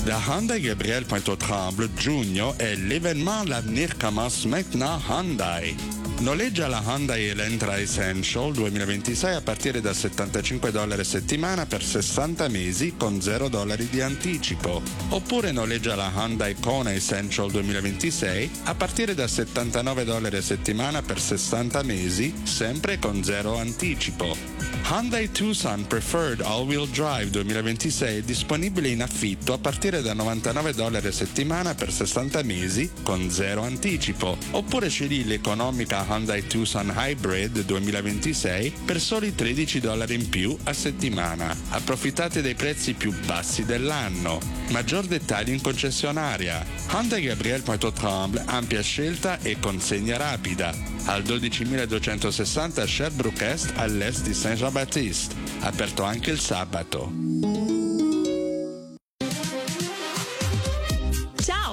La Hyundai Gabriel Pointe-aux-Trembles giugno è l'événement L'avenir commence maintenant Hyundai. Noleggia la Hyundai Elantra Essential 2026 a partire da $75 a settimana per 60 mesi con $0 di anticipo. Oppure noleggia la Hyundai Kona Essential 2026 a partire da $79 a settimana per 60 mesi, sempre con $0 anticipo. Hyundai Tucson Preferred All-Wheel Drive 2026 è disponibile in affitto a partire da $99 a settimana per 60 mesi con $0 anticipo. Oppure scegli l'economica Hyundai Tucson Hybrid 2026 per soli $13 in più a settimana. Approfittate dei prezzi più bassi dell'anno. Maggior dettagli in concessionaria. Hyundai Gabriel Pointe-aux-Trembles, ampia scelta e consegna rapida. Al 12.260 Sherbrooke Est all'est di Saint-Jean-Baptiste. Aperto anche il sabato.